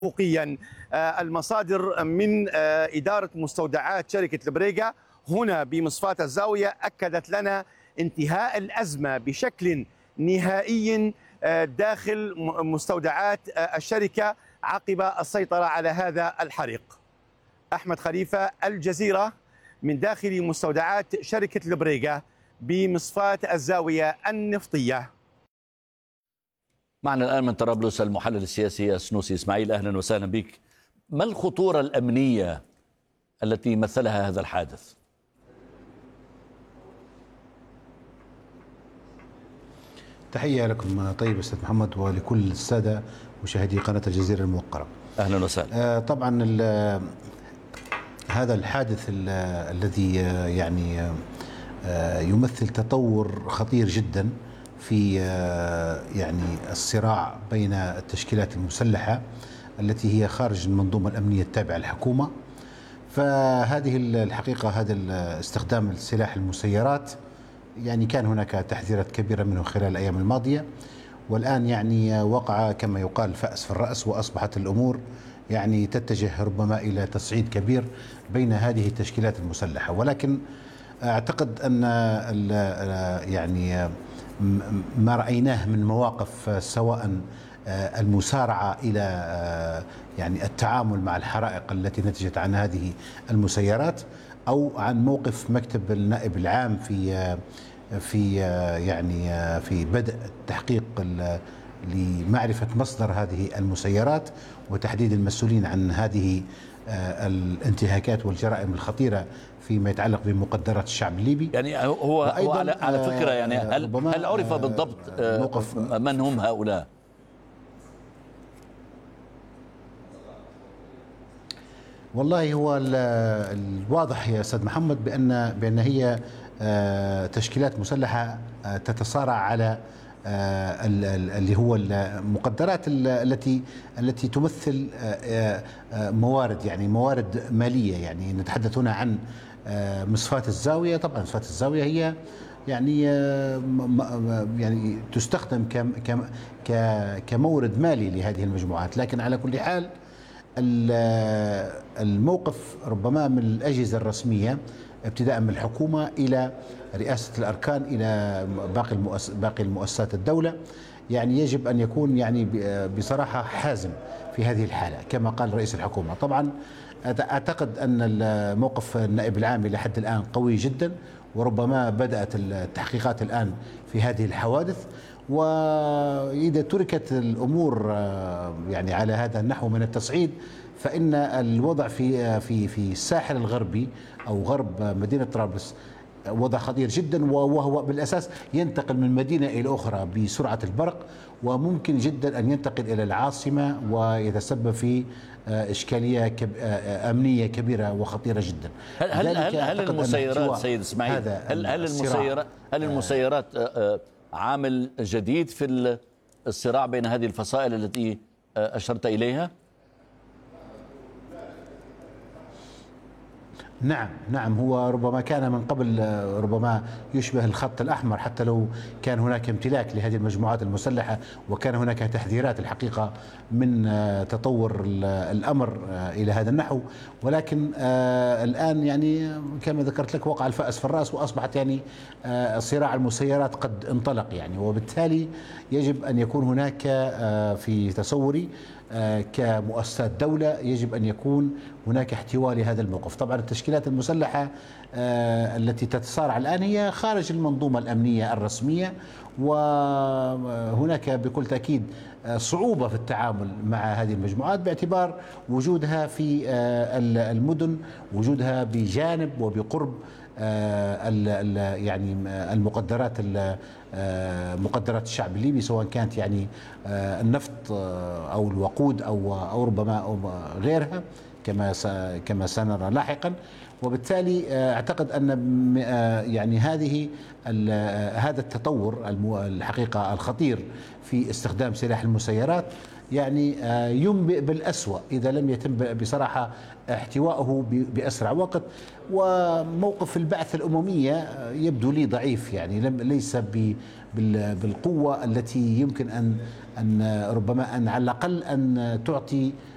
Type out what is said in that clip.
حقوقيا. المصادر من إدارة مستودعات شركة البريغا هنا بمصفاة الزاوية أكدت لنا انتهاء الأزمة بشكل نهائي داخل مستودعات الشركة عقب السيطرة على هذا الحريق. أحمد خليفة، الجزيرة، من داخل مستودعات شركة البريغا بمصفاة الزاوية النفطية. معنا الآن من طرابلس المحلل السياسي السنوسي إسماعيل، أهلا وسهلا بك. ما الخطورة الأمنية التي مثلها هذا الحادث؟ تحية لكم طيب أستاذ محمد ولكل السادة مشاهدي قناة الجزيرة الموقرة. أهلا وسهلا. طبعا هذا الحادث الذي يعني يمثل تطور خطير جدا في يعني الصراع بين التشكيلات المسلحة التي هي خارج المنظومة الأمنية التابعة للحكومة. فهذه الحقيقة هذا استخدام السلاح المسيرات يعني كان هناك تحذيرات كبيرة منه خلال الأيام الماضية، والآن يعني وقع كما يقال فأس في الرأس، وأصبحت الأمور يعني تتجه ربما إلى تصعيد كبير بين هذه التشكيلات المسلحة. ولكن أعتقد أن يعني ما رأيناه من مواقف سواء المسارعة إلى يعني التعامل مع الحرائق التي نتجت عن هذه المسيرات، أو عن موقف مكتب النائب العام في يعني في بدء التحقيق لمعرفة مصدر هذه المسيرات وتحديد المسؤولين عن هذه الانتهاكات والجرائم الخطيرة فيما يتعلق بمقدرات الشعب الليبي. يعني هو على فكرة يعني هل عرف بالضبط من هم هؤلاء؟ والله هو الواضح يا أستاذ محمد بأن هي تشكيلات مسلحة تتصارع على اللي هو المقدرات التي تمثل موارد، يعني موارد مالية. يعني نتحدث هنا عن مصفاة الزاوية. طبعا مصفاة الزاوية هي يعني تستخدم كمورد مالي لهذه المجموعات. لكن على كل حال الموقف ربما من الأجهزة الرسمية ابتداء من الحكومة إلى رئاسة الأركان إلى باقي المؤسسات الدولة، يعني يجب أن يكون يعني بصراحة حازم في هذه الحالة كما قال رئيس الحكومة. طبعا أعتقد أن موقف النائب العام إلى حد الآن قوي جدا، وربما بدأت التحقيقات الآن في هذه الحوادث. وإذا تركت الأمور يعني على هذا النحو من التصعيد، فإن الوضع في الساحل الغربي أو غرب مدينة طرابلس وضع خطير جدا، وهو بالأساس ينتقل من مدينة إلى أخرى بسرعة البرق، وممكن جدا أن ينتقل إلى العاصمة ويتسبب في إشكالية أمنية كبيرة وخطيرة جدا. هل المسيرات سيد إسماعيل هل المسيرات عامل جديد في الصراع بين هذه الفصائل التي أشرت إليها؟ نعم هو ربما كان من قبل ربما يشبه الخط الأحمر، حتى لو كان هناك امتلاك لهذه المجموعات المسلحة وكان هناك تحذيرات الحقيقة من تطور الأمر إلى هذا النحو. ولكن الآن يعني كما ذكرت لك وقع الفأس في الرأس، وأصبحت يعني صراع المسيرات قد انطلق يعني. وبالتالي يجب أن يكون هناك في تصوري كمؤسسات دولة يجب أن يكون هناك احتواء لهذا الموقف. طبعا التشكيلات المسلحة التي تتصارع الآن هي خارج المنظومة الأمنية الرسمية، وهناك بكل تأكيد صعوبة في التعامل مع هذه المجموعات باعتبار وجودها في المدن، وجودها بجانب وبقرب يعني المقدرات مقدرات الشعب الليبي، سواء كانت يعني النفط أو الوقود أو ربما أو غيرها كما سنرى لاحقا. وبالتالي أعتقد أن يعني هذا التطور الحقيقة الخطير في استخدام سلاح المسيرات يعني ينبئ بالأسوأ إذا لم يتم بصراحة احتوائه بأسرع وقت. وموقف البعثة الأممية يبدو لي ضعيف، يعني ليس بالقوة التي يمكن أن ربما أن على الأقل أن تعطي